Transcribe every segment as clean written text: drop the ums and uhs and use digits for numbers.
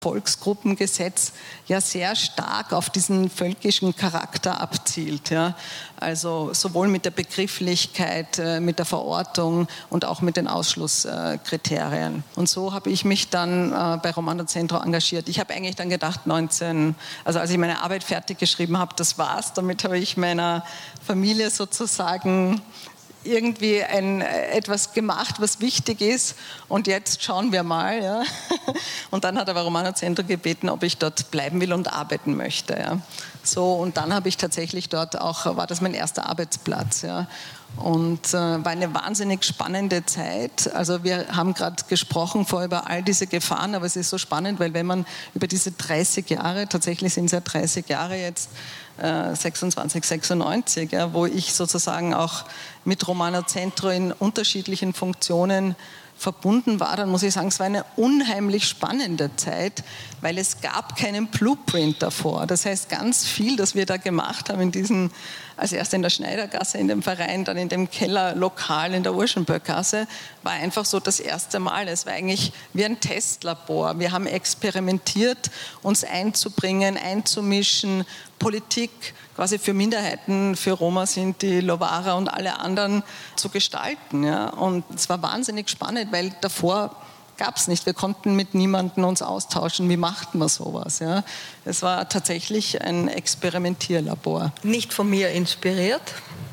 Volksgruppengesetz ja sehr stark auf diesen völkischen Charakter abzielt. Ja. Also sowohl mit der Begrifflichkeit, mit der Verortung und auch mit den Ausschlusskriterien. Und so habe ich mich dann bei Romano Centro engagiert. Ich habe eigentlich dann gedacht, als ich meine Arbeit fertig geschrieben habe, das war's. Damit habe ich meiner Familie sozusagen irgendwie etwas gemacht, was wichtig ist, und jetzt schauen wir mal. Ja. Und dann hat aber Romano Centro gebeten, ob ich dort bleiben will und arbeiten möchte. Ja. So, und dann habe ich tatsächlich war das mein erster Arbeitsplatz. Ja. Und war eine wahnsinnig spannende Zeit. Also wir haben gerade gesprochen vorher über all diese Gefahren, aber es ist so spannend, weil wenn man über diese 30 Jahre, tatsächlich sind es ja 30 Jahre jetzt, 26, 96, ja, wo ich sozusagen auch mit Romano Centro in unterschiedlichen Funktionen verbunden war, dann muss ich sagen, es war eine unheimlich spannende Zeit, weil es gab keinen Blueprint davor. Das heißt, ganz viel, das wir da gemacht haben als erst in der Schneidergasse, in dem Verein, dann in dem Kellerlokal in der Urschenböckgasse, war einfach so das erste Mal. Es war eigentlich wie ein Testlabor. Wir haben experimentiert, uns einzubringen, einzumischen, Politik quasi für Minderheiten, für Roma, Sinti, Lovara und alle anderen zu gestalten. Ja. Und es war wahnsinnig spannend, weil davor gab es nicht. Wir konnten mit niemandem uns austauschen. Wie macht man sowas? Ja? Es war tatsächlich ein Experimentierlabor. Nicht von mir inspiriert,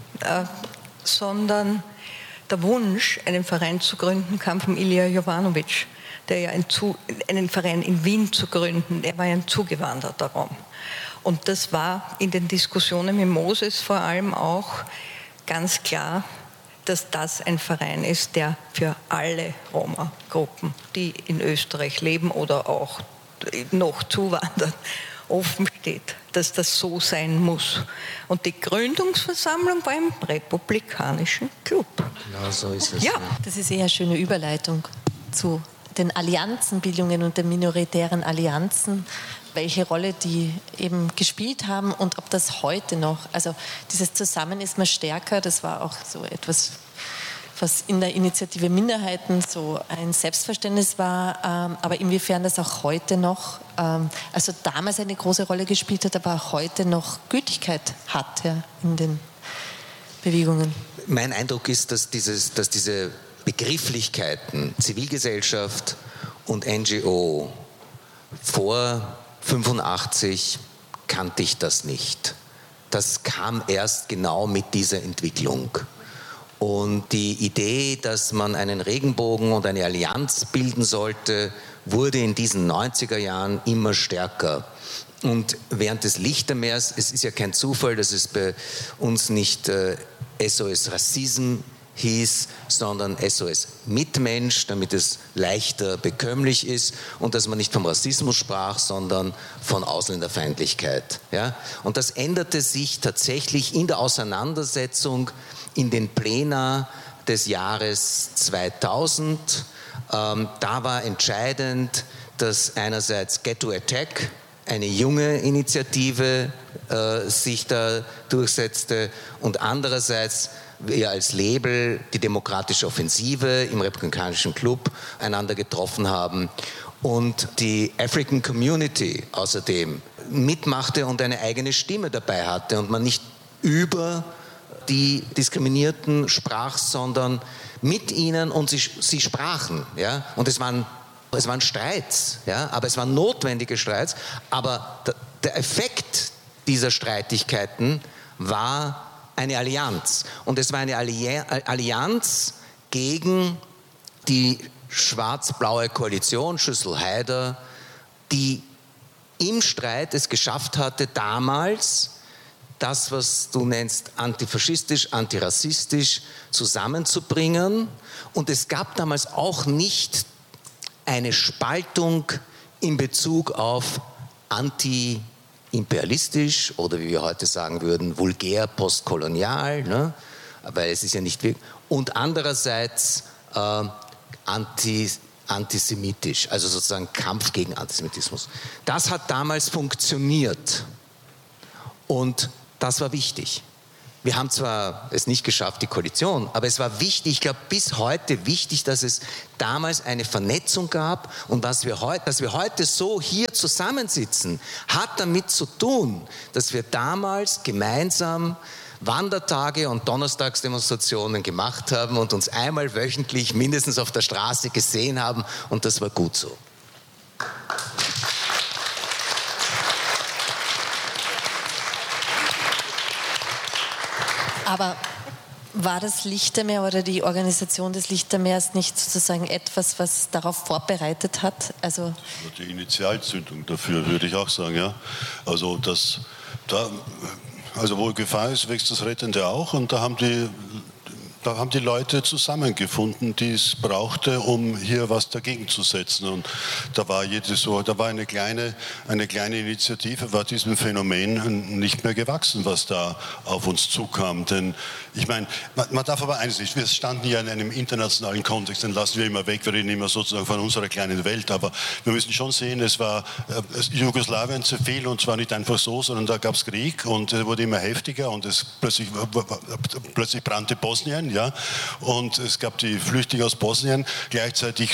sondern der Wunsch, einen Verein zu gründen, kam von Ilija Jovanovic, der ja einen Verein in Wien zu gründen. Er war ja ein zugewanderter Rom. Und das war in den Diskussionen mit Moses vor allem auch ganz klar, dass das ein Verein ist, der für alle Roma-Gruppen, die in Österreich leben oder auch noch zuwandern, offen steht, dass das so sein muss. Und die Gründungsversammlung war im republikanischen Club. Genau so ist es. Ja. Das ist eher eine schöne Überleitung zu den Allianzenbildungen und den minoritären Allianzen, welche Rolle die eben gespielt haben und ob das heute noch, also dieses Zusammen ist man stärker, das war auch so etwas, was in der Initiative Minderheiten so ein Selbstverständnis war, aber inwiefern das auch heute noch, also damals eine große Rolle gespielt hat, aber auch heute noch Gültigkeit hat, ja, in den Bewegungen. Mein Eindruck ist, dass diese Begrifflichkeiten Zivilgesellschaft und NGO vor 85 kannte ich das nicht. Das kam erst genau mit dieser Entwicklung. Und die Idee, dass man einen Regenbogen und eine Allianz bilden sollte, wurde in diesen 90er Jahren immer stärker. Und während des Lichtermeers, es ist ja kein Zufall, dass es bei uns nicht SOS Rassism hieß, sondern SOS Mitmensch, damit es leichter bekömmlich ist und dass man nicht vom Rassismus sprach, sondern von Ausländerfeindlichkeit. Ja? Und das änderte sich tatsächlich in der Auseinandersetzung in den Plena des Jahres 2000. Da war entscheidend, dass einerseits Get to Attack, eine junge Initiative, sich da durchsetzte und andererseits wir als Label die Demokratische Offensive im Republikanischen Club einander getroffen haben und die African Community außerdem mitmachte und eine eigene Stimme dabei hatte und man nicht über die Diskriminierten sprach, sondern mit ihnen und sie sprachen. Ja? Und es waren Streits, ja? Aber es waren notwendige Streits, aber der Effekt dieser Streitigkeiten war eine Allianz. Und es war eine Allianz gegen die schwarz-blaue Koalition, Schüssel-Haider, die im Streit es geschafft hatte, damals das, was du nennst, antifaschistisch, antirassistisch zusammenzubringen. Und es gab damals auch nicht eine Spaltung in Bezug auf anti-imperialistisch oder wie wir heute sagen würden, vulgär postkolonial, ne? Weil es ist ja nicht wirklich, und andererseits antisemitisch, also sozusagen Kampf gegen Antisemitismus. Das hat damals funktioniert und das war wichtig. wir haben zwar es nicht geschafft, die Koalition, aber es war wichtig, ich glaube bis heute wichtig, dass es damals eine Vernetzung gab und dass wir heute so hier zusammensitzen, hat damit zu tun, dass wir damals gemeinsam Wandertage und Donnerstagsdemonstrationen gemacht haben und uns einmal wöchentlich mindestens auf der Straße gesehen haben und das war gut so. Aber war das Lichtermeer oder die Organisation des Lichtermeers nicht sozusagen etwas, was darauf vorbereitet hat? Also die Initialzündung dafür, würde ich auch sagen, ja. Also wo Gefahr ist, wächst das Rettende auch und da haben die Leute zusammengefunden, die es brauchte, um hier was dagegen zu setzen. Und da war eine kleine Initiative, war diesem Phänomen nicht mehr gewachsen, was da auf uns zukam. Denn ich meine, man darf aber eines nicht, wir standen ja in einem internationalen Kontext, den lassen wir immer weg, wir reden immer sozusagen von unserer kleinen Welt, aber wir müssen schon sehen, Jugoslawien zerfiel und zwar nicht einfach so, sondern da gab es Krieg und es wurde immer heftiger und plötzlich brannte Bosnien, ja, und es gab die Flüchtlinge aus Bosnien, gleichzeitig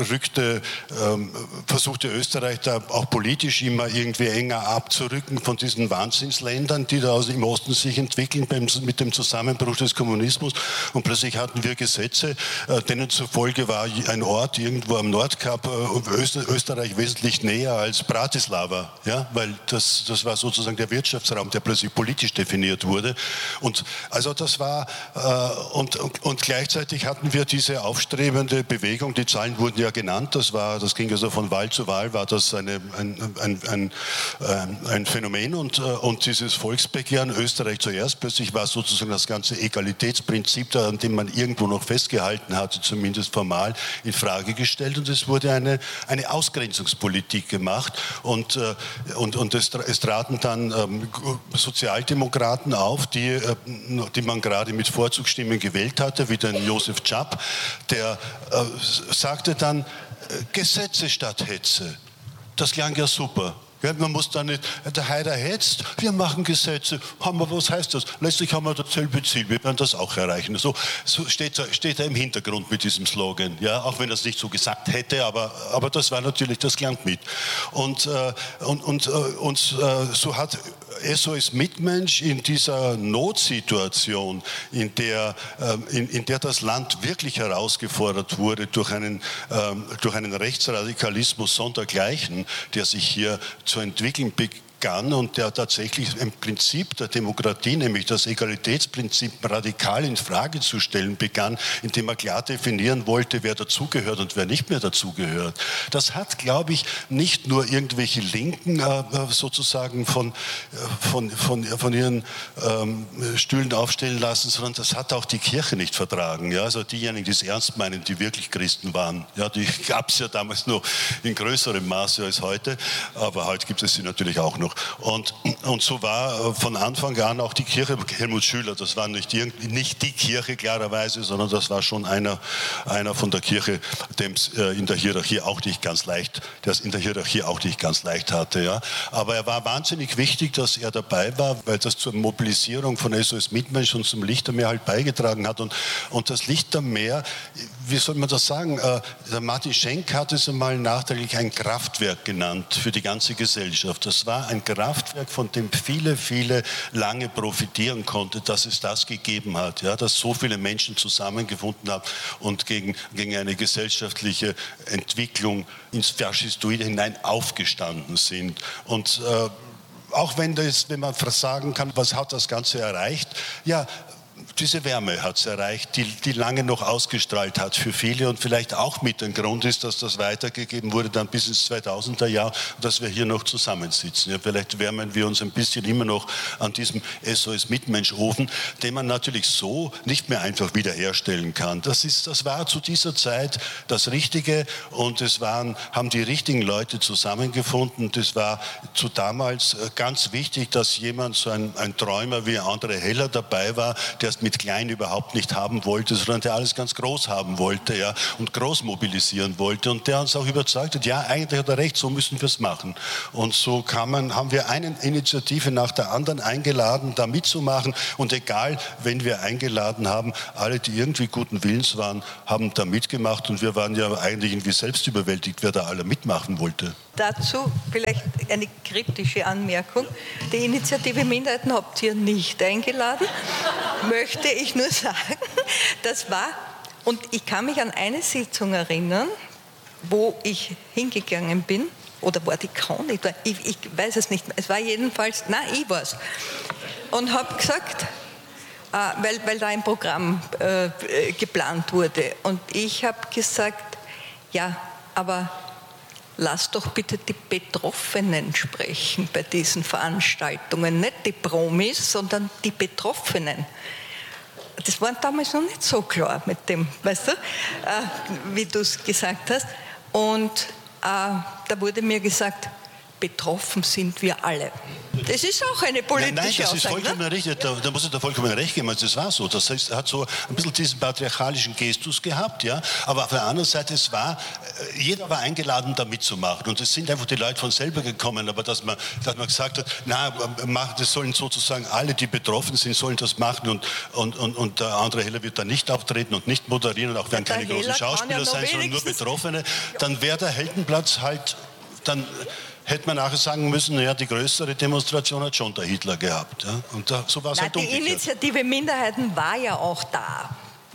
versuchte Österreich da auch politisch immer irgendwie enger abzurücken von diesen Wahnsinnsländern, die da im Osten sich entwickeln mit dem Zusammenbruch des Kommunismus und plötzlich hatten wir Gesetze, denen zufolge war ein Ort irgendwo am Nordkap Österreich wesentlich näher als Bratislava, ja, weil das war sozusagen der Wirtschaftsraum, der plötzlich politisch definiert wurde und also das war und gleichzeitig hatten wir diese aufstrebende Bewegung, die Zahlen wurden ja genannt, das ging also von Wahl zu Wahl, war das ein Phänomen und dieses Volksbegehren, Österreich zuerst, plötzlich war sozusagen das ganze Egalitätsprinzip, an dem man irgendwo noch festgehalten hatte, zumindest formal, in Frage gestellt und es wurde eine Ausgrenzungspolitik gemacht und es traten dann Sozialdemokraten auf, die man gerade mit Vorzugsstimmen gewählt hatte, wie den Josef Czap, der sagte dann, Gesetze statt Hetze. Das klang ja super. Ja, man muss da nicht, der Haider hetzt, wir machen Gesetze, was heißt das? Letztlich haben wir dasselbe Ziel, wir werden das auch erreichen. So steht er im Hintergrund mit diesem Slogan, ja, auch wenn er es nicht so gesagt hätte, aber das war natürlich, das klang mit. Und so hat SOS Mitmensch in dieser Notsituation, in der das Land wirklich herausgefordert wurde durch einen Rechtsradikalismus sondergleichen, der sich hier zu entwickeln begann und der tatsächlich im Prinzip der Demokratie, nämlich das Egalitätsprinzip radikal in Frage zu stellen begann, indem er klar definieren wollte, wer dazugehört und wer nicht mehr dazugehört. Das hat, glaube ich, nicht nur irgendwelche Linken sozusagen von ihren Stühlen aufstellen lassen, sondern das hat auch die Kirche nicht vertragen. Ja? Also diejenigen, die es ernst meinen, die wirklich Christen waren, ja, die gab es ja damals noch in größerem Maße als heute, aber heute gibt es sie natürlich auch noch. Und so war von Anfang an auch die Kirche, Helmut Schüler, das war nicht die Kirche klarerweise, sondern das war schon einer von der Kirche, dem es in der Hierarchie auch nicht ganz leicht hatte. Ja. Aber er war wahnsinnig wichtig, dass er dabei war, weil das zur Mobilisierung von SOS Mitmensch und zum Lichtermeer halt beigetragen hat. Und das Lichtermeer, wie soll man das sagen, der Martin Schenk hat es einmal nachträglich ein Kraftwerk genannt für die ganze Gesellschaft. Das war ein Kraftwerk, von dem viele lange profitieren konnten, dass es das gegeben hat, ja, dass so viele Menschen zusammengefunden haben und gegen eine gesellschaftliche Entwicklung ins Faschistoide hinein aufgestanden sind. Und auch wenn man sagen kann, was hat das Ganze erreicht? Ja, diese Wärme hat es erreicht, die lange noch ausgestrahlt hat für viele und vielleicht auch mit ein Grund ist, dass das weitergegeben wurde dann bis ins 2000er Jahr, dass wir hier noch zusammensitzen. Ja, vielleicht wärmen wir uns ein bisschen immer noch an diesem SOS-Mitmensch-Ofen, den man natürlich so nicht mehr einfach wiederherstellen kann. Das war zu dieser Zeit das Richtige und haben die richtigen Leute zusammengefunden. Das war zu damals ganz wichtig, dass jemand, so ein Träumer wie André Heller dabei war, der mit klein überhaupt nicht haben wollte, sondern der alles ganz groß haben wollte, ja, und groß mobilisieren wollte und der uns auch überzeugt hat, ja, eigentlich hat er recht, so müssen wir es machen. Und so haben wir eine Initiative nach der anderen eingeladen, da mitzumachen und egal, wen wir eingeladen haben, alle, die irgendwie guten Willens waren, haben da mitgemacht und wir waren ja eigentlich irgendwie selbst überwältigt, wer da alle mitmachen wollte. Dazu vielleicht eine kritische Anmerkung. Die Initiative Minderheiten habt ihr nicht eingeladen, möchte ich nur sagen. Das war, und ich kann mich an eine Sitzung erinnern, wo ich hingegangen bin, oder war die Kaun? Ich weiß es nicht mehr. Es war jedenfalls, nein, ich war's. Und habe gesagt, weil da ein Programm geplant wurde. Und ich habe gesagt, ja, aber lass doch bitte die Betroffenen sprechen bei diesen Veranstaltungen. Nicht die Promis, sondern die Betroffenen. Das war damals noch nicht so klar mit dem, weißt du, wie du es gesagt hast. Und da wurde mir gesagt, betroffen sind wir alle. Das ist auch eine politische Aussage. Nein, das ist vollkommen richtig. Da muss ich da vollkommen recht geben. Also das war so. Das heißt, hat so ein bisschen diesen patriarchalischen Gestus gehabt, ja. Aber auf der anderen Seite, jeder war eingeladen, da mitzumachen. Und es sind einfach die Leute von selber gekommen. Aber dass man gesagt hat, das sollen sozusagen alle, die betroffen sind, sollen das machen. Und der andere Heller wird da nicht auftreten und nicht moderieren. Und auch werden keine großen Schauspieler sein, sondern nur Betroffene. Dann wäre der Heldenplatz halt, dann hätte man nachher sagen müssen, ja, die größere Demonstration hat schon der Hitler gehabt. Ja? Und so war es halt umgekehrt. Die Initiative Minderheiten war ja auch da.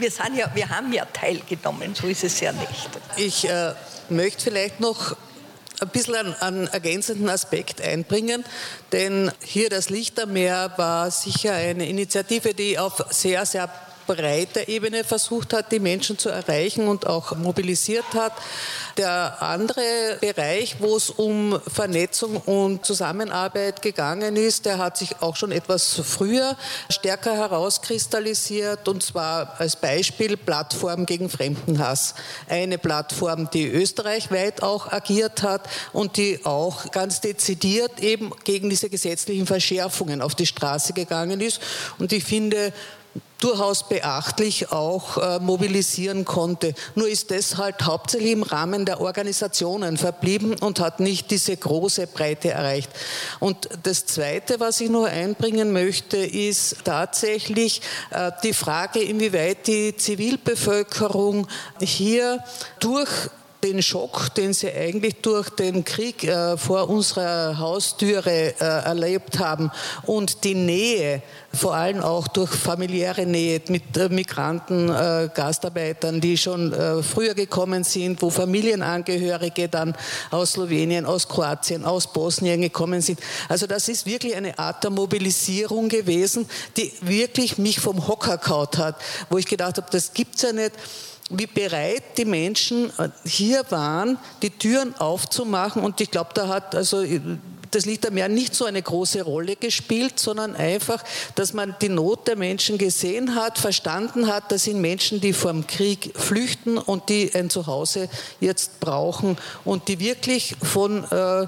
Wir haben ja teilgenommen, so ist es ja nicht. Ich möchte vielleicht noch ein bisschen einen ergänzenden Aspekt einbringen, denn hier das Lichtermeer war sicher eine Initiative, die auf sehr, sehr breiter Ebene versucht hat, die Menschen zu erreichen und auch mobilisiert hat. Der andere Bereich, wo es um Vernetzung und Zusammenarbeit gegangen ist, der hat sich auch schon etwas früher stärker herauskristallisiert, und zwar als Beispiel Plattform gegen Fremdenhass. Eine Plattform, die österreichweit auch agiert hat und die auch ganz dezidiert eben gegen diese gesetzlichen Verschärfungen auf die Straße gegangen ist. Und ich finde, durchaus beachtlich auch mobilisieren konnte. Nur ist das halt hauptsächlich im Rahmen der Organisationen verblieben und hat nicht diese große Breite erreicht. Und das Zweite, was ich noch einbringen möchte, ist tatsächlich die Frage, inwieweit die Zivilbevölkerung hier durch den Schock, den sie eigentlich durch den Krieg vor unserer Haustüre erlebt haben und die Nähe, vor allem auch durch familiäre Nähe mit Migranten, Gastarbeitern, die schon früher gekommen sind, wo Familienangehörige dann aus Slowenien, aus Kroatien, aus Bosnien gekommen sind. Also das ist wirklich eine Art der Mobilisierung gewesen, die wirklich mich vom Hocker gehauen hat, wo ich gedacht habe, das gibt's ja nicht. Wie bereit die Menschen hier waren, die Türen aufzumachen. Und ich glaube, da hat also das Lichtermeer nicht so eine große Rolle gespielt, sondern einfach, dass man die Not der Menschen gesehen hat, verstanden hat, das sind Menschen, die vor dem Krieg flüchten und die ein Zuhause jetzt brauchen und die wirklich von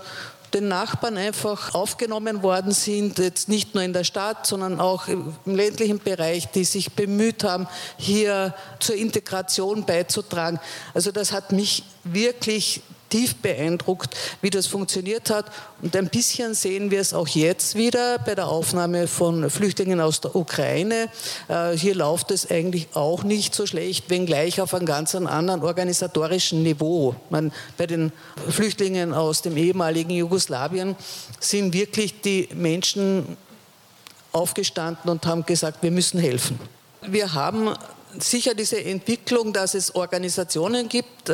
den Nachbarn einfach aufgenommen worden sind, jetzt nicht nur in der Stadt, sondern auch im ländlichen Bereich, die sich bemüht haben, hier zur Integration beizutragen. Also das hat mich wirklich tief beeindruckt, wie das funktioniert hat. Und ein bisschen sehen wir es auch jetzt wieder bei der Aufnahme von Flüchtlingen aus der Ukraine. Hier läuft es eigentlich auch nicht so schlecht, wenngleich auf einem ganz anderen organisatorischen Niveau. Bei den Flüchtlingen aus dem ehemaligen Jugoslawien sind wirklich die Menschen aufgestanden und haben gesagt, wir müssen helfen. Wir haben sicher diese Entwicklung, dass es Organisationen gibt,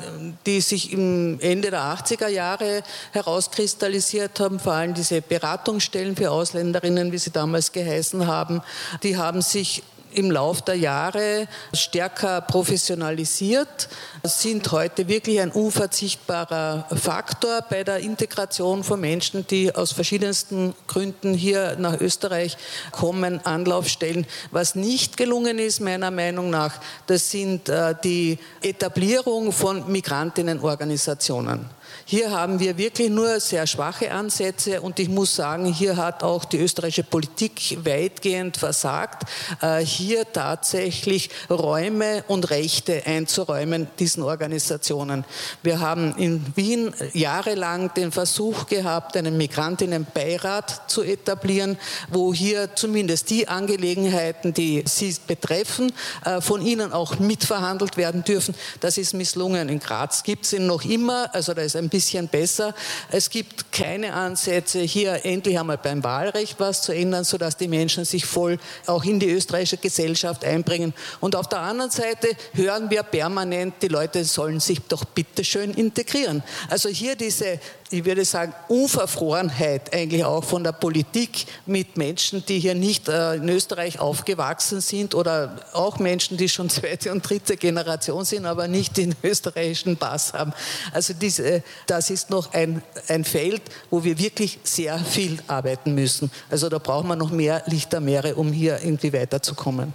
die sich im Ende der 80er Jahre herauskristallisiert haben, vor allem diese Beratungsstellen für Ausländerinnen, wie sie damals geheißen haben, die haben sich im Lauf der Jahre stärker professionalisiert, sind heute wirklich ein unverzichtbarer Faktor bei der Integration von Menschen, die aus verschiedensten Gründen hier nach Österreich kommen, Anlaufstellen. Was nicht gelungen ist, meiner Meinung nach, das sind die Etablierung von Migrantinnenorganisationen. Hier haben wir wirklich nur sehr schwache Ansätze und ich muss sagen, hier hat auch die österreichische Politik weitgehend versagt, hier tatsächlich Räume und Rechte einzuräumen diesen Organisationen. Wir haben in Wien jahrelang den Versuch gehabt, einen Migrantinnenbeirat zu etablieren, wo hier zumindest die Angelegenheiten, die sie betreffen, von ihnen auch mitverhandelt werden dürfen. Das ist misslungen. In Graz gibt es ihn noch immer, also da ist ein bisschen besser. Es gibt keine Ansätze, hier endlich einmal beim Wahlrecht was zu ändern, sodass die Menschen sich voll auch in die österreichische Gesellschaft einbringen. Und auf der anderen Seite hören wir permanent, die Leute sollen sich doch bitteschön integrieren. Also hier diese, ich würde sagen, Unverfrorenheit eigentlich auch von der Politik mit Menschen, die hier nicht in Österreich aufgewachsen sind oder auch Menschen, die schon zweite und dritte Generation sind, aber nicht den österreichischen Pass haben. Also das ist noch ein Feld, wo wir wirklich sehr viel arbeiten müssen. Also da brauchen wir noch mehr Lichtermeere, um hier irgendwie weiterzukommen.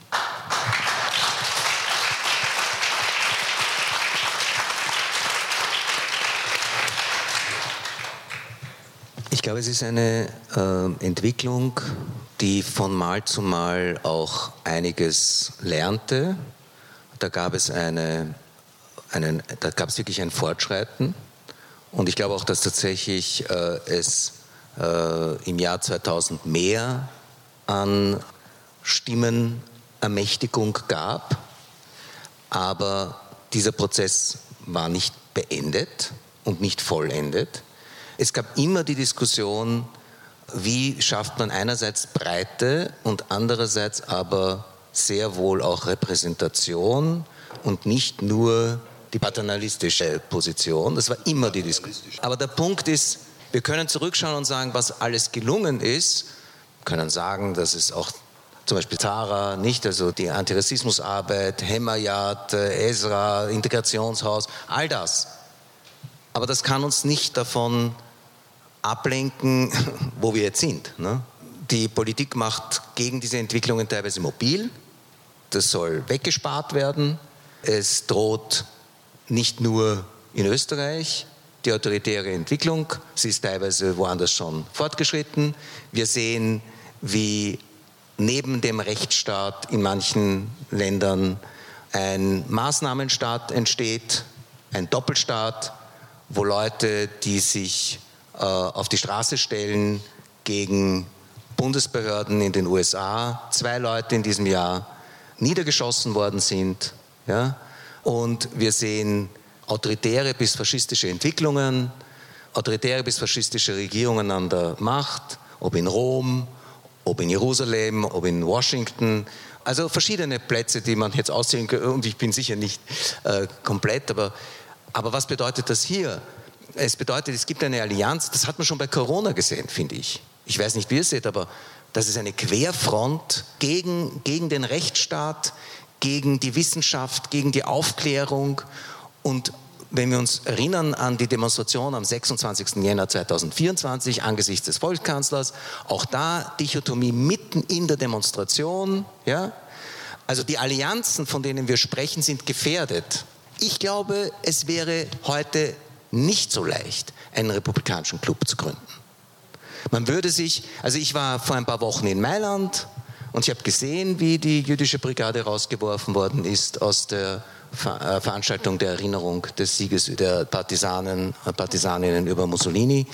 Ich glaube, es ist eine Entwicklung, die von Mal zu Mal auch einiges lernte. Da gab es wirklich ein Fortschreiten. Und ich glaube auch, dass tatsächlich es im Jahr 2000 mehr an Stimmenermächtigung gab. Aber dieser Prozess war nicht beendet und nicht vollendet. Es gab immer die Diskussion, wie schafft man einerseits Breite und andererseits aber sehr wohl auch Repräsentation und nicht nur die paternalistische Position. Das war immer die Diskussion. Aber der Punkt ist, wir können zurückschauen und sagen, was alles gelungen ist. Wir können sagen, dass es auch zum Beispiel Zara, nicht, also die Antirassismusarbeit, Hemmerjad, Ezra, Integrationshaus, all das. Aber das kann uns nicht davon ablenken, wo wir jetzt sind. Ne? Die Politik macht gegen diese Entwicklungen teilweise mobil. Das soll weggespart werden. Es droht nicht nur in Österreich die autoritäre Entwicklung. Sie ist teilweise woanders schon fortgeschritten. Wir sehen, wie neben dem Rechtsstaat in manchen Ländern ein Maßnahmenstaat entsteht, ein Doppelstaat, wo Leute, die sich auf die Straße stellen gegen Bundesbehörden in den USA, 2 Leute in diesem Jahr niedergeschossen worden sind. Ja? Und wir sehen autoritäre bis faschistische Entwicklungen, autoritäre bis faschistische Regierungen an der Macht, ob in Rom, ob in Jerusalem, ob in Washington. Also verschiedene Plätze, die man jetzt auszählen kann. Und ich bin sicher nicht komplett, aber was bedeutet das hier? Es bedeutet, es gibt eine Allianz, das hat man schon bei Corona gesehen, finde ich. Ich weiß nicht, wie ihr es seht, aber das ist eine Querfront gegen den Rechtsstaat, gegen die Wissenschaft, gegen die Aufklärung. Und wenn wir uns erinnern an die Demonstration am 26. Jänner 2024 angesichts des Volkskanzlers, auch da Dichotomie mitten in der Demonstration. Ja? Also die Allianzen, von denen wir sprechen, sind gefährdet. Ich glaube, es wäre heute nicht so leicht, einen republikanischen Club zu gründen. Man würde sich, also ich war vor ein paar Wochen in Mailand und ich habe gesehen, wie die jüdische Brigade rausgeworfen worden ist aus der Veranstaltung der Erinnerung des Sieges der Partisaninnen über Mussolini.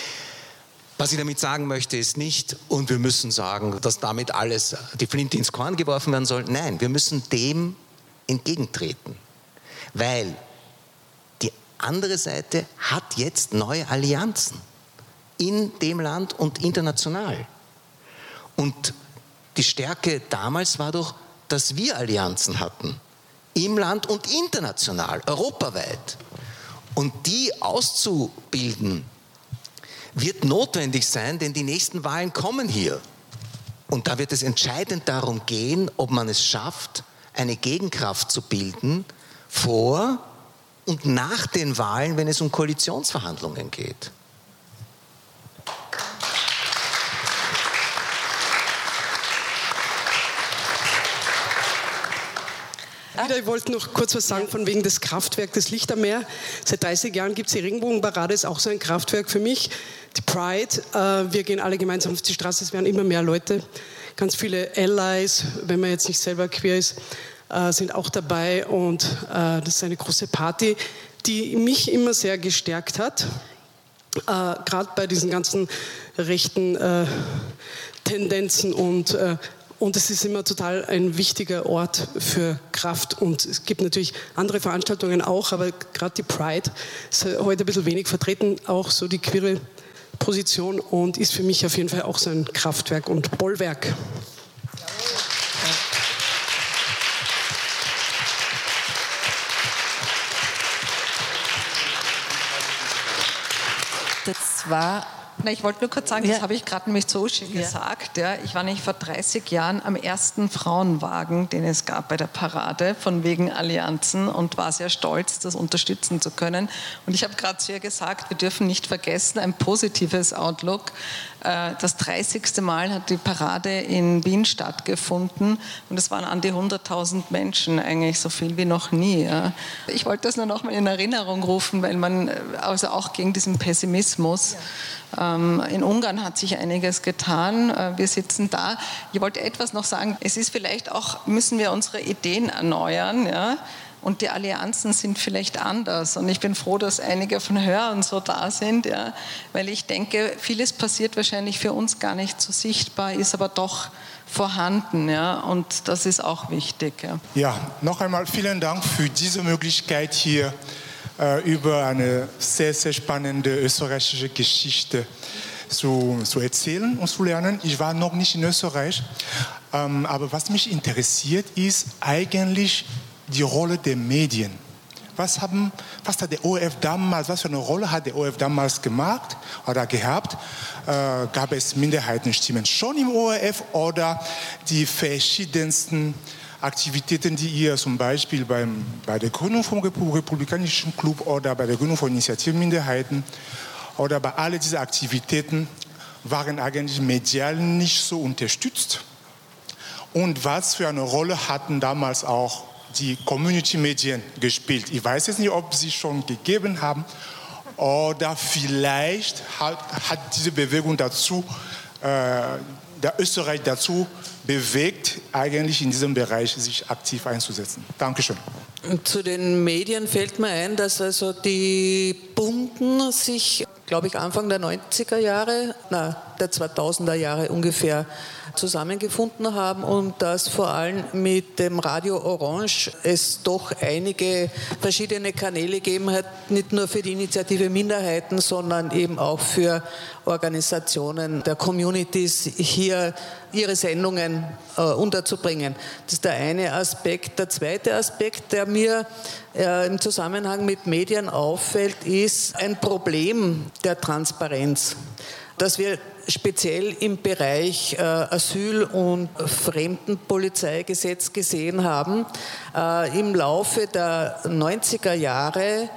Was ich damit sagen möchte, ist nicht, und wir müssen sagen, dass damit alles die Flinte ins Korn geworfen werden soll. Nein, wir müssen dem entgegentreten, weil die andere Seite hat jetzt neue Allianzen in dem Land und international. Und die Stärke damals war doch, dass wir Allianzen hatten, im Land und international, europaweit. Und die auszubilden, wird notwendig sein, denn die nächsten Wahlen kommen hier. Und da wird es entscheidend darum gehen, ob man es schafft, eine Gegenkraft zu bilden vor und nach den Wahlen, wenn es um Koalitionsverhandlungen geht. Ich wollte noch kurz was sagen von wegen des Kraftwerks des Lichtermeer. Seit 30 Jahren gibt es die Regenbogenparade, ist auch so ein Kraftwerk für mich. Die Pride, wir gehen alle gemeinsam auf die Straße, es werden immer mehr Leute. Ganz viele Allies, wenn man jetzt nicht selber queer ist, sind auch dabei. Und das ist eine große Party, die mich immer sehr gestärkt hat. Gerade bei diesen ganzen rechten Tendenzen und es ist immer total ein wichtiger Ort für Kraft und es gibt natürlich andere Veranstaltungen auch, aber gerade die Pride ist heute ein bisschen wenig vertreten, auch so die queere Position und ist für mich auf jeden Fall auch so ein Kraftwerk und Bollwerk. Das war... Ich wollte nur kurz sagen, das habe ich gerade nämlich zu Uschi gesagt. Ja. Ich war nämlich vor 30 Jahren am ersten Frauenwagen, den es gab bei der Parade, von wegen Allianzen und war sehr stolz, das unterstützen zu können. Und ich habe gerade zu ihr gesagt, wir dürfen nicht vergessen, ein positives Outlook. Das 30. Mal hat die Parade in Wien stattgefunden und es waren an die 100.000 Menschen, eigentlich so viel wie noch nie. Ja. Ich wollte das nur noch mal in Erinnerung rufen, weil man also auch gegen diesen Pessimismus. In Ungarn hat sich einiges getan. Wir sitzen da. Ich wollte etwas noch sagen. Es ist vielleicht auch, müssen wir unsere Ideen erneuern, ja? Und die Allianzen sind vielleicht anders. Und ich bin froh, dass einige von Hörern so da sind, ja? Weil ich denke, vieles passiert wahrscheinlich für uns gar nicht so sichtbar, ist aber doch vorhanden. Ja? Und das ist auch wichtig. Ja. Ja, noch einmal vielen Dank für diese Möglichkeit hier über eine sehr, sehr spannende österreichische Geschichte zu erzählen und zu lernen. Ich war noch nicht in Österreich, aber was mich interessiert, ist eigentlich die Rolle der Medien. Was hat der ORF damals, was für eine Rolle hat der ORF damals gemacht oder gehabt? Gab es Minderheitenstimmen schon im ORF oder die verschiedensten Aktivitäten, die ihr zum Beispiel bei der Gründung vom Republikanischen Club oder bei der Gründung von Initiativminderheiten oder bei all diesen Aktivitäten waren eigentlich medial nicht so unterstützt? Und was für eine Rolle hatten damals auch die Community-Medien gespielt? Ich weiß jetzt nicht, ob sie schon gegeben haben oder vielleicht hat diese Bewegung dazu, der Österreich dazu bewegt, eigentlich in diesem Bereich sich aktiv einzusetzen. Dankeschön. Zu den Medien fällt mir ein, dass also die Bunten sich, glaube ich, Anfang der 90er Jahre, der 2000er Jahre ungefähr zusammengefunden haben und dass vor allem mit dem Radio Orange es doch einige verschiedene Kanäle gegeben hat, nicht nur für die Initiative Minderheiten, sondern eben auch für Organisationen der Communities hier ihre Sendungen unterzubringen. Das ist der eine Aspekt. Der zweite Aspekt, der mir im Zusammenhang mit Medien auffällt, ist ein Problem der Transparenz, dass wir speziell im Bereich Asyl- und Fremdenpolizeigesetz gesehen haben. Im Laufe der 90er Jahre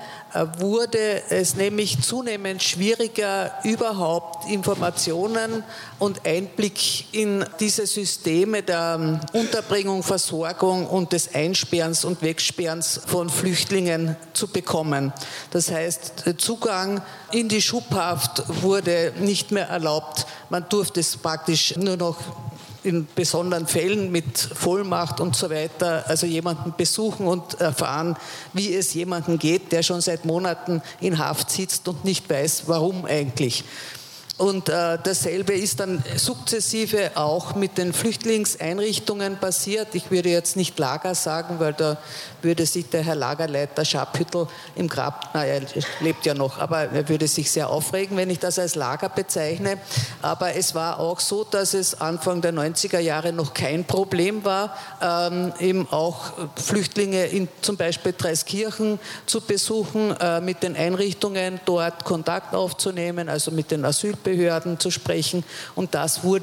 wurde es nämlich zunehmend schwieriger, überhaupt Informationen und Einblick in diese Systeme der Unterbringung, Versorgung und des Einsperrens und Wegsperrens von Flüchtlingen zu bekommen. Das heißt, Zugang in die Schubhaft wurde nicht mehr erlaubt. Man durfte es praktisch nur noch in besonderen Fällen mit Vollmacht und so weiter, also jemanden besuchen und erfahren, wie es jemandem geht, der schon seit Monaten in Haft sitzt und nicht weiß, warum eigentlich. Und dasselbe ist dann sukzessive auch mit den Flüchtlingseinrichtungen passiert. Ich würde jetzt nicht Lager sagen, weil da würde sich der Herr Lagerleiter Schabhüttel im Grab, er lebt ja noch, aber er würde sich sehr aufregen, wenn ich das als Lager bezeichne. Aber es war auch so, dass es Anfang der 90er Jahre noch kein Problem war, eben auch Flüchtlinge in zum Beispiel Dreiskirchen zu besuchen, mit den Einrichtungen dort Kontakt aufzunehmen, also mit den Asylbehörden zu sprechen. Und das wurde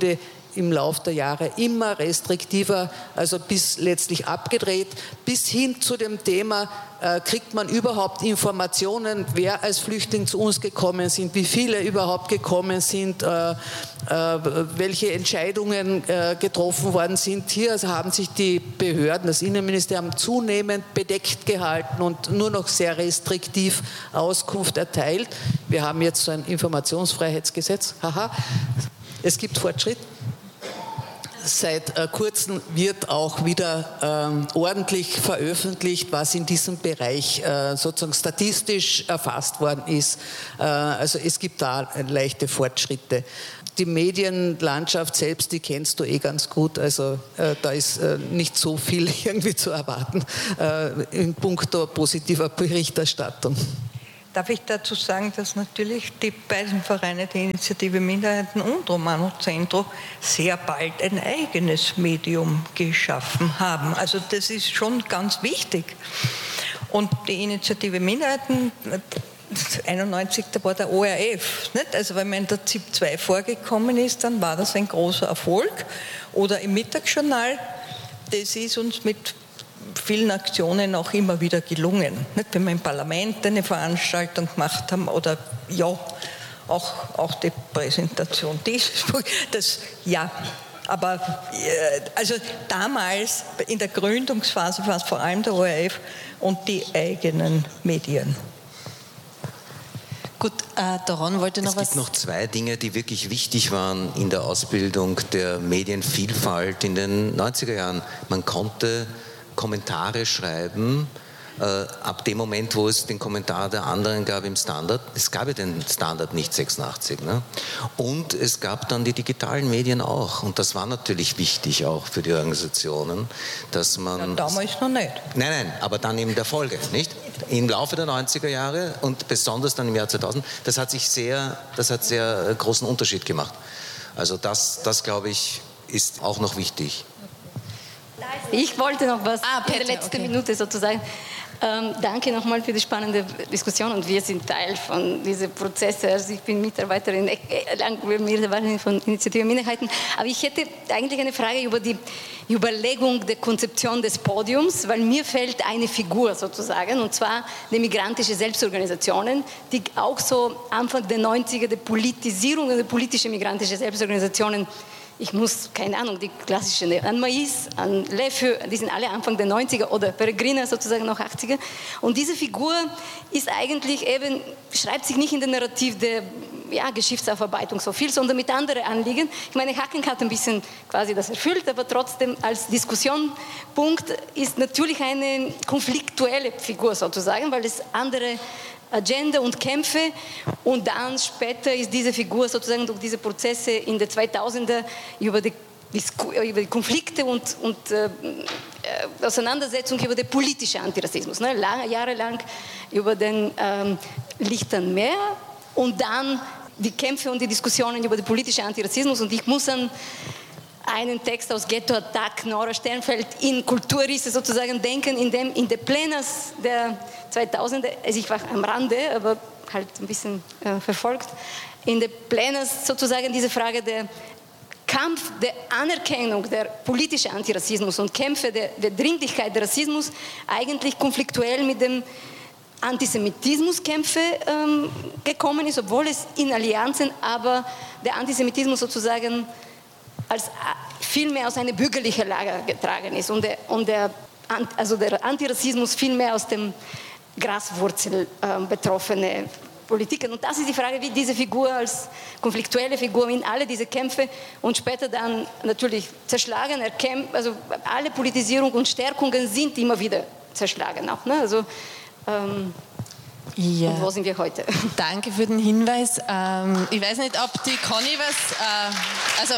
im Laufe der Jahre immer restriktiver, also bis letztlich abgedreht, bis hin zu dem Thema, kriegt man überhaupt Informationen, wer als Flüchtling zu uns gekommen sind, wie viele überhaupt gekommen sind, welche Entscheidungen getroffen worden sind. Hier also haben sich die Behörden, das Innenministerium, zunehmend bedeckt gehalten und nur noch sehr restriktiv Auskunft erteilt. Wir haben jetzt so ein Informationsfreiheitsgesetz. Haha, es gibt Fortschritt. Seit kurzem wird auch wieder ordentlich veröffentlicht, was in diesem Bereich sozusagen statistisch erfasst worden ist. Also es gibt da leichte Fortschritte. Die Medienlandschaft selbst, die kennst du eh ganz gut, also da ist nicht so viel irgendwie zu erwarten in puncto positiver Berichterstattung. Darf ich dazu sagen, dass natürlich die beiden Vereine, die Initiative Minderheiten und Romano Centro, sehr bald ein eigenes Medium geschaffen haben. Also das ist schon ganz wichtig. Und die Initiative Minderheiten, 91, da war der ORF. Nicht? Also wenn man in der ZIP 2 vorgekommen ist, dann war das ein großer Erfolg. Oder im Mittagsjournal, das ist uns mit vielen Aktionen auch immer wieder gelungen. Nicht? Wenn wir im Parlament eine Veranstaltung gemacht haben oder ja, auch die Präsentation dieses das ja. Aber also damals in der Gründungsphase war es vor allem der ORF und die eigenen Medien. Gut, Doron wollte noch was... Es gibt noch zwei Dinge, die wirklich wichtig waren in der Ausbildung der Medienvielfalt in den 90er Jahren. Man konnte Kommentare schreiben, ab dem Moment, wo es den Kommentar der anderen gab im Standard. Es gab ja den Standard nicht 86. Ne? Und es gab dann die digitalen Medien auch. Und das war natürlich wichtig auch für die Organisationen, dass man... Ja, damals noch nicht. Nein, aber dann in der Folge, nicht? Im Laufe der 90er Jahre und besonders dann im Jahr 2000, das hat sehr großen Unterschied gemacht. Also das glaube ich, ist auch noch wichtig. Ich wollte noch was in der letzten okay. Minute sozusagen. Danke nochmal für die spannende Diskussion und wir sind Teil von diesen Prozessen. Also ich bin Mitarbeiterin von Initiative Minderheiten. Aber ich hätte eigentlich eine Frage über die Überlegung der Konzeption des Podiums, weil mir fällt eine Figur sozusagen, und zwar die migrantische Selbstorganisationen, die auch so Anfang der 90er der Politisierung der politischen migrantischen Selbstorganisationen. Ich muss, keine Ahnung, die klassischen, an Mais, an Lefeu, die sind alle Anfang der 90er oder Peregrina sozusagen noch 80er. Und diese Figur ist eigentlich eben, schreibt sich nicht in der Narrativ der Geschichtsaufarbeitung so viel, sondern mit anderen Anliegen. Ich meine, Hacken hat ein bisschen quasi das erfüllt, aber trotzdem als Diskussionspunkt ist natürlich eine konfliktuelle Figur sozusagen, weil es andere Agenda und Kämpfe und dann später ist diese Figur sozusagen durch diese Prozesse in den 2000er über die Konflikte und Auseinandersetzung über den politischen Antirassismus, ne? Jahrelang über den Lichtern Meer und dann die Kämpfe und die Diskussionen über den politischen Antirassismus und ich muss an einen Text aus Ghetto Attack, Nora Sternfeld in Kulturrisse sozusagen denken, in dem in der Plenars der 2000er, also ich war am Rande, aber halt ein bisschen verfolgt, in der Plenars sozusagen diese Frage der Kampf der Anerkennung der politischen Antirassismus und Kämpfe der Dringlichkeit des Rassismus eigentlich konfliktuell mit dem Antisemitismuskämpfe gekommen ist, obwohl es in Allianzen, aber der Antisemitismus sozusagen als viel mehr aus einer bürgerlichen Lager getragen ist und der Antirassismus viel mehr aus dem Graswurzel betroffene Politiken. Und das ist die Frage, wie diese Figur als konfliktuelle Figur in alle diese Kämpfe und später dann natürlich zerschlagen, also alle Politisierung und Stärkungen sind immer wieder zerschlagen auch. Ne? Also, ja. Und wo sind wir heute? Danke für den Hinweis. Ich weiß nicht, ob die Conny was...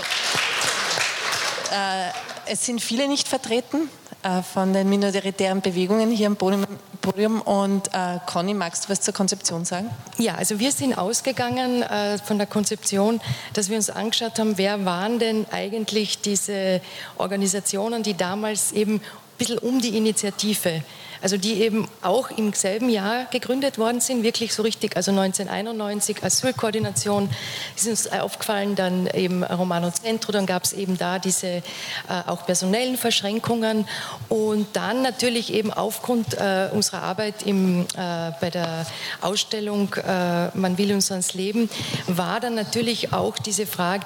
es sind viele nicht vertreten von den minoritären Bewegungen hier am Podium. Und Conny, magst du was zur Konzeption sagen? Ja, also wir sind ausgegangen von der Konzeption, dass wir uns angeschaut haben, wer waren denn eigentlich diese Organisationen, die damals eben bisschen um die Initiative, also die eben auch im selben Jahr gegründet worden sind, wirklich so richtig, also 1991 Asylkoordination, ist uns aufgefallen, dann eben Romano Centro, dann gab es eben da diese auch personellen Verschränkungen und dann natürlich eben aufgrund unserer Arbeit bei der Ausstellung Man will uns ans Leben, war dann natürlich auch diese Frage,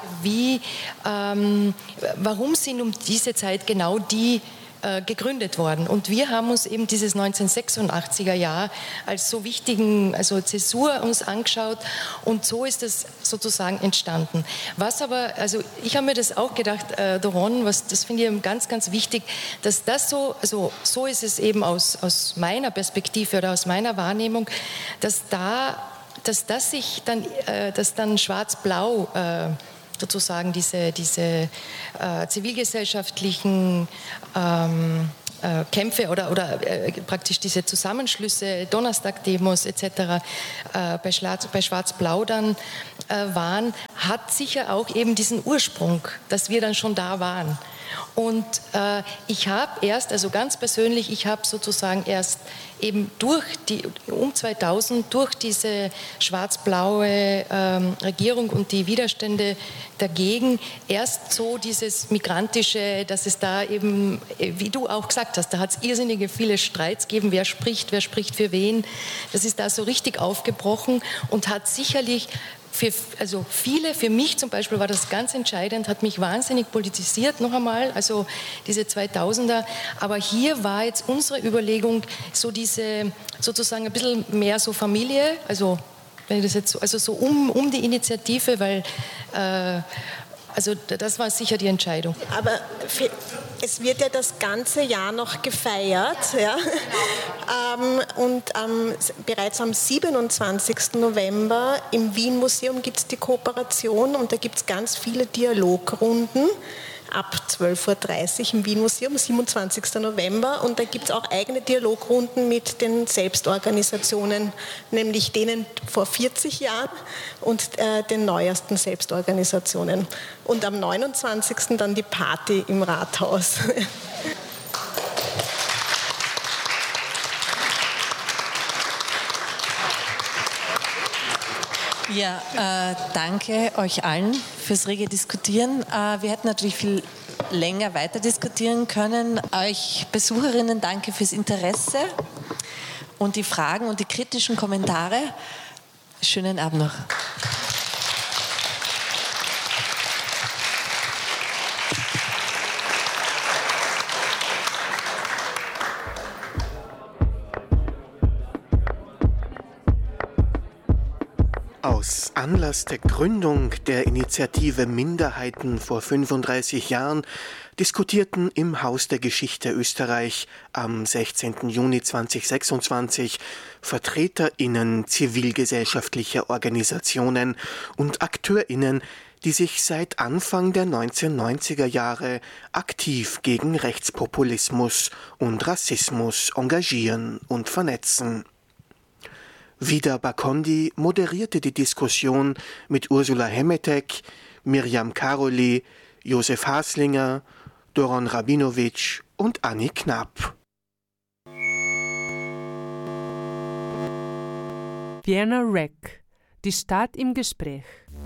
warum sind um diese Zeit genau die gegründet worden. Und wir haben uns eben dieses 1986er Jahr als so wichtigen, also Zäsur uns angeschaut und so ist es sozusagen entstanden. Was aber, also ich habe mir das auch gedacht, Doron, das finde ich ganz, ganz wichtig, dass das so, also so ist es eben aus meiner Perspektive oder aus meiner Wahrnehmung, dass dann Schwarz-Blau sozusagen diese zivilgesellschaftlichen Kämpfe oder praktisch diese Zusammenschlüsse, Donnerstag-Demos etc. Bei Schwarz-Blau dann waren, hat sicher auch eben diesen Ursprung, dass wir dann schon da waren. Und ich habe erst, also ganz persönlich, ich habe sozusagen erst eben um 2000 durch diese schwarz-blaue Regierung und die Widerstände dagegen erst so dieses Migrantische, dass es da eben, wie du auch gesagt hast, da hat es irrsinnige viele Streits gegeben, wer spricht für wen. Das ist da so richtig aufgebrochen und hat sicherlich für mich zum Beispiel war das ganz entscheidend, hat mich wahnsinnig politisiert, noch einmal, also diese 2000er. Aber hier war jetzt unsere Überlegung, so diese, sozusagen ein bisschen mehr so Familie, also wenn ich das jetzt also so um die Initiative, weil also das war sicher die Entscheidung. Aber es wird ja das ganze Jahr noch gefeiert. Ja? Und bereits am 27. November im Wien-Museum gibt es die Kooperation und da gibt es ganz viele Dialogrunden ab 12.30 Uhr im Wien-Museum, 27. November. Und da gibt es auch eigene Dialogrunden mit den Selbstorganisationen, nämlich denen vor 40 Jahren und den neuesten Selbstorganisationen. Und am 29. dann die Party im Rathaus. Ja, danke euch allen fürs rege Diskutieren. Wir hätten natürlich viel länger weiter diskutieren können. Euch Besucherinnen danke fürs Interesse und die Fragen und die kritischen Kommentare. Schönen Abend noch. Aus Anlass der Gründung der Initiative Minderheiten vor 35 Jahren diskutierten im Haus der Geschichte Österreich am 16. Juni 2026 VertreterInnen zivilgesellschaftlicher Organisationen und AkteurInnen, die sich seit Anfang der 1990er Jahre aktiv gegen Rechtspopulismus und Rassismus engagieren und vernetzen. Vida Bakondi moderierte die Diskussion mit Ursula Hemetek, Mirjam Karoli, Josef Haslinger, Doron Rabinowitsch und Anni Knapp. Vienna Rec, die Stadt im Gespräch.